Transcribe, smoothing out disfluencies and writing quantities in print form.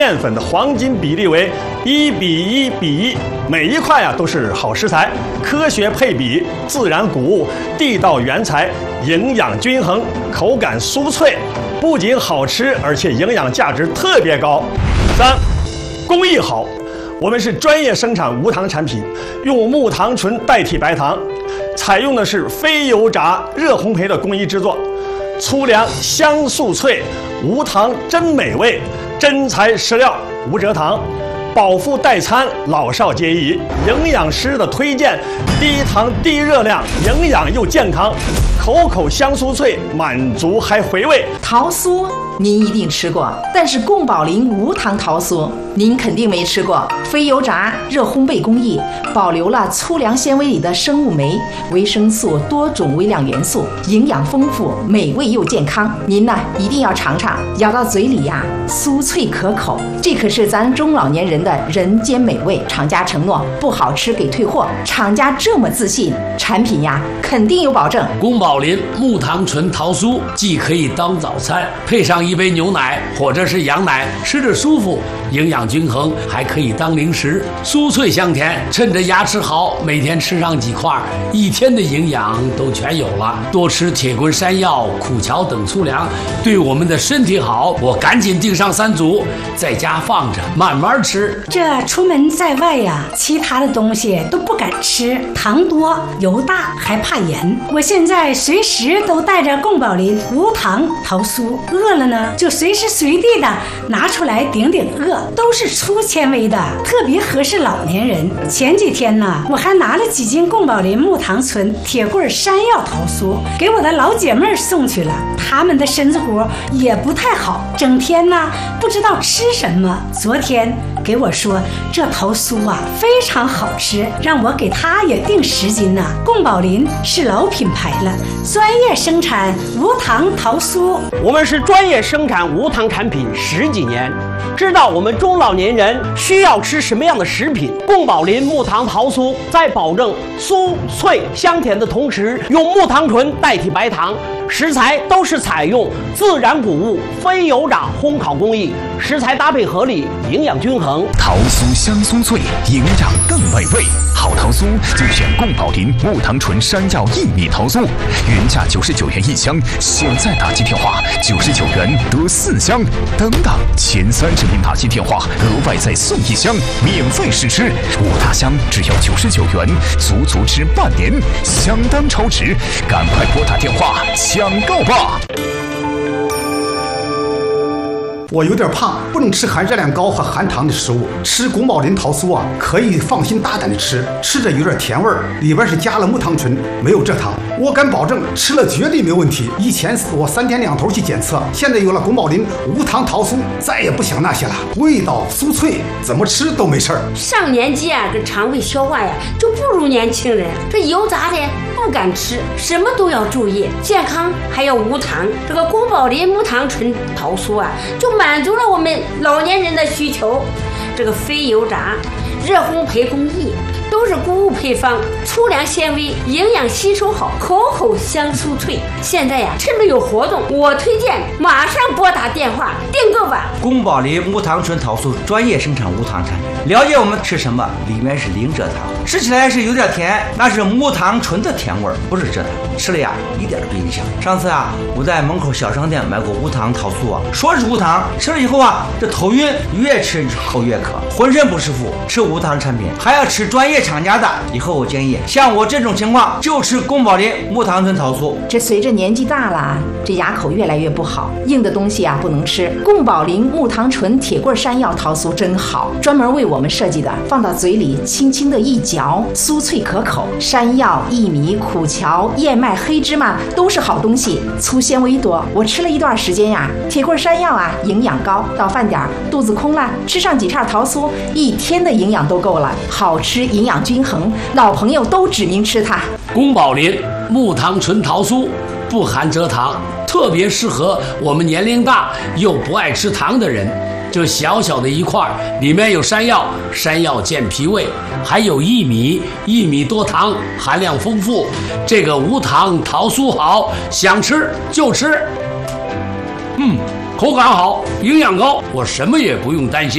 面粉的黄金比例为1:1:1，每一块都是好食材，科学配比，自然谷物，地道原材，营养均衡，口感酥脆，不仅好吃，而且营养价值特别高。3，工艺好，我们是专业生产无糖产品，用木糖醇代替白糖，采用的是非油炸热烘焙的工艺制作，粗粮香酥脆，无糖真美味。真材实料，无蔗糖，饱腹代餐，老少皆宜。营养师的推荐，低糖低热量，营养又健康，口口香酥脆，满足还回味。 桃酥您一定吃过，但是宫保林无糖桃酥您肯定没吃过。非油炸热烘焙工艺，保留了粗粮纤维里的生物酶、维生素、多种微量元素，营养丰富，美味又健康。您呢一定要尝尝，咬到嘴里呀，酥脆可口，这可是咱中老年人的人间美味。厂家承诺不好吃给退货，厂家这么自信，产品呀肯定有保证。 宫保林木糖醇桃酥既可以当早餐，配上一杯牛奶或者是羊奶，吃着舒服，营养均衡，还可以当零食，酥脆香甜。趁着牙齿好，每天吃上几块，一天的营养都全有了。多吃铁棍山药、苦荞等粗粮，对我们的身体好。我赶紧订上3组，在家放着慢慢吃。 这出门在外呀，其他的东西都不敢吃，糖多油大还怕盐。我现在随时都带着宫保林无糖桃酥，饿了呢就随时随地的拿出来顶顶饿，都是粗纤维的，特别合适老年人。前几天呢，我还拿了几斤宫保林木糖醇铁棍山药桃酥给我的老姐妹送去了，她们的身子骨也不太好，整天呢不知道吃什么。昨天给我说这桃酥啊非常好吃，让我给她也订10斤呢。宫保林是老品牌了，专业生产无糖桃酥。 我们是专业生产无糖产品10几年，知道我们中老年人需要吃什么样的食品。宫保林木糖桃酥在保证酥脆香甜的同时，用木糖醇代替白糖，食材都是采用自然谷物非油炸烘烤工艺，食材搭配合理，营养均衡。 桃酥香酥脆，营养更美味。好桃酥就选宫保林木糖醇山药薏米桃酥，原价99元1箱，现在打击电话99元得4箱，等等前30名打击电话额外再送1箱，免费试吃，5大箱只要99元，足吃半年，相当超值，赶快拨打电话抢购吧！ 我有点胖，不能吃含热量高和含糖的食物。吃宫保林桃酥啊，可以放心大胆的吃，吃着有点甜味儿，里边是加了木糖醇，没有蔗糖。我敢保证，吃了绝对没问题。以前我3天2头去检测，现在有了宫保林无糖桃酥，再也不想那些了，味道酥脆，怎么吃都没事儿。 上年纪啊，这肠胃消化呀就不如年轻人，这油炸的不敢吃，什么都要注意，健康还要无糖。这个宫保林木糖醇桃酥啊，就满足了我们老年人的需求。这个非油炸热烘焙工艺，都是谷物配方，粗粮纤维，营养吸收好，口口香酥脆。现在呀，趁着有活动，我推荐马上拨打电话订购吧。 宫保林木糖醇桃酥专业生产无糖产品，了解我们吃什么，里面是零蔗糖，吃起来是有点甜，那是木糖醇的甜味儿，不是蔗糖，吃了呀一点不影响。上次啊，我在门口小商店买过无糖桃酥啊，说是无糖，吃了以后啊，这头晕，越吃口越渴，浑身不舒服。吃无糖产品还要吃专业厂家的，以后我建议像我这种情况就吃宫保林木糖醇桃酥。 这随着年纪大了，这牙口越来越不好，硬的东西啊不能吃。宫保林木糖醇铁棍山药桃酥真好，专门为我们设计的，放到嘴里轻轻的一嚼，酥脆可口。山药、薏米、苦荞、燕麦、黑芝麻都是好东西，粗纤维多。我吃了一段时间呀，铁棍山药啊营养高，到饭点肚子空了，吃上几片桃酥，一天的营养都够了，好吃，营养均衡，老朋友都指名吃它。 宫保林木糖醇桃酥不含蔗糖，特别适合我们年龄大又不爱吃糖的人。这小小的一块里面有山药，山药健脾胃，还有薏米，薏米多糖，含量丰富。这个无糖桃酥好，想吃就吃。口感好，营养高，我什么也不用担心。